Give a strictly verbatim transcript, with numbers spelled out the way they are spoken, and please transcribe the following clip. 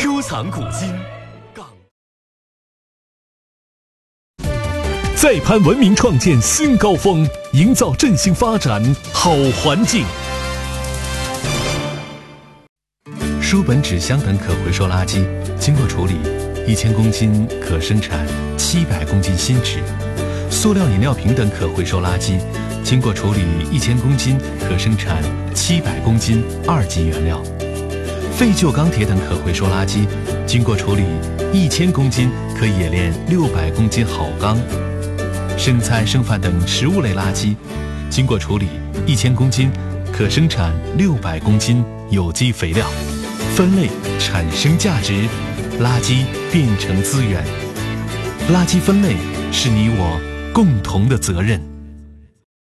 收藏古今。 再攀文明创建新高峰，营造振兴发展好环境。 书本、纸箱等可回收垃圾经过处理，一千公斤可生产七百公斤新纸；塑料饮料瓶等可回收垃圾经过处理，一千公斤可生产七百公斤二级原料；废旧钢铁等可回收垃圾经过处理，一千公斤可冶炼六百公斤好钢；剩菜剩饭等食物类垃圾经过处理，一千公斤可生产六百公斤有机肥料。分类产生价值，垃圾变成资源。垃圾分类是你我共同的责任。